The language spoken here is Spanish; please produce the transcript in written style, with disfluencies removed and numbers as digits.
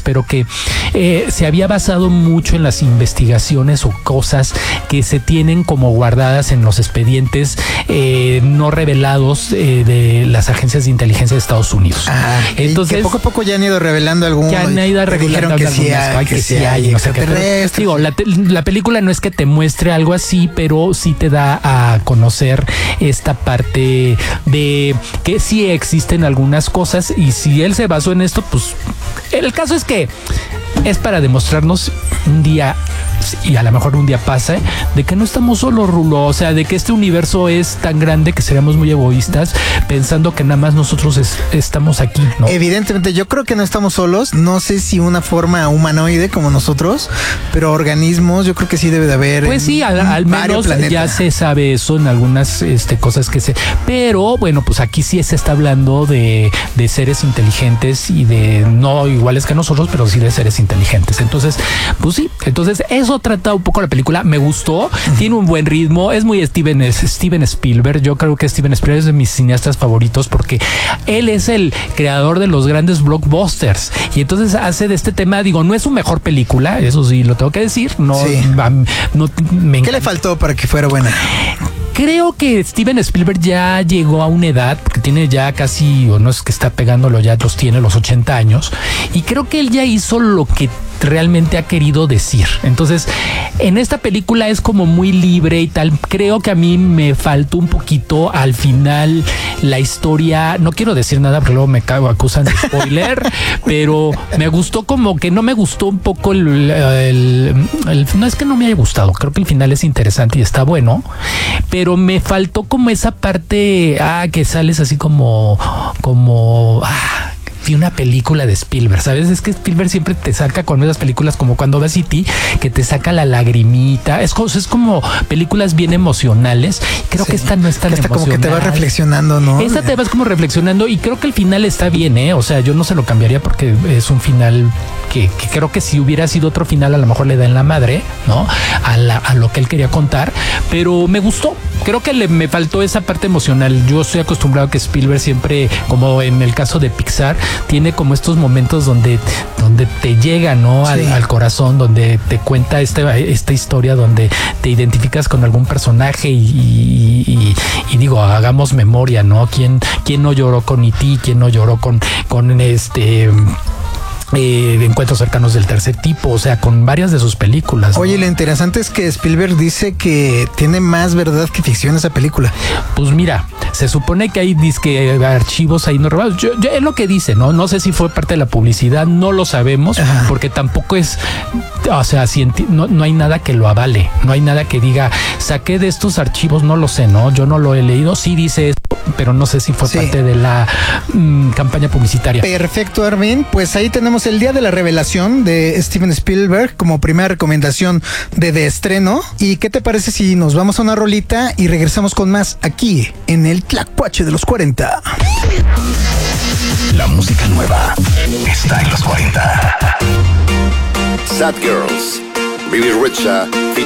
pero que se había basado mucho en las investigaciones o cosas que se tienen como guardadas en los expedientes no revelados de las agencias de inteligencia de Estados Unidos. Entonces, que poco a poco ya han ido revelando algunos. Ya han ido revelando que sí hay no sé qué. Pero, digo, la película no es que te muestre algo así, pero sí te da a conocer esta parte de que sí existen algunas cosas, y si él se basó en esto, pues el caso es que es para demostrarnos un día, y a lo mejor un día pasa, de que no estamos solos, Rulo. O sea, de que este universo es tan grande que seríamos muy egoístas pensando que nada más nosotros estamos aquí, ¿no? Evidentemente, yo creo que no estamos solos. No sé si una forma humanoide como nosotros, pero organismos, yo creo que sí debe de haber. Pues sí, al menos planetas. Ya se sabe eso en algunas cosas que se. Pero bueno, pues aquí sí se está hablando de seres inteligentes y de no iguales que nosotros, pero sí de seres inteligentes. Entonces, pues sí, entonces eso trata un poco la película. Me gustó, tiene un buen ritmo, es muy Steven Spielberg. Yo creo que Steven Spielberg es de mis cineastas favoritos porque él es el creador de los grandes blockbusters, y entonces hace de este tema, digo, no es su mejor película, eso sí lo tengo que decir. No, sí. ¿Qué le faltó para que fuera buena? Creo que Steven Spielberg ya llegó a una edad, porque tiene ya casi, o no es que está pegándolo, ya tiene los 80 años, y creo que él ya hizo lo que realmente ha querido decir. Entonces, en esta película es como muy libre y tal. Creo que a mí me faltó un poquito al final la historia. No quiero decir nada porque luego me acusan de spoiler, pero me gustó, como que no me gustó un poco no es que no me haya gustado, creo que el final es interesante y está bueno, pero me faltó como esa parte que sales así como de una película de Spielberg, ¿sabes? Es que Spielberg siempre te saca con esas películas como cuando ves E.T., que te saca la lagrimita. Es como películas bien emocionales. Creo que esta no es tan emocional. Como que te vas reflexionando, ¿no? Esta te vas como reflexionando, y creo que el final está bien, ¿eh? O sea, yo no se lo cambiaría porque es un final que creo que si hubiera sido otro final, a lo mejor le da en la madre, ¿no? A lo que él quería contar, pero me gustó. Creo que me faltó esa parte emocional. Yo estoy acostumbrado a que Spielberg siempre, como en el caso de Pixar, tiene como estos momentos donde te llega, ¿no? Sí. Al corazón, donde te cuenta esta historia, donde te identificas con algún personaje y digo, hagamos memoria, ¿no? ¿Quién no lloró con E.T.? ¿Quién no lloró con Encuentros cercanos del tercer tipo? O sea, con varias de sus películas, ¿no? Oye, lo interesante es que Spielberg dice que tiene más verdad que ficción esa película. Pues mira, se supone que hay archivos ahí no robados. Yo, es lo que dice, ¿no? No sé si fue parte de la publicidad, no lo sabemos. Ajá. Porque tampoco es, o sea, no hay nada que lo avale, no hay nada que diga, saqué de estos archivos, no lo sé, ¿no? Yo no lo he leído, sí dice esto, pero no sé si fue parte de la campaña publicitaria. Perfecto, Armin, pues ahí tenemos el día de la revelación de Steven Spielberg como primera recomendación de estreno. ¿Y qué te parece si nos vamos a una rolita y regresamos con más aquí en el Tlacuache de los 40? La música nueva está en los 40. Sad Girls, Billy Richard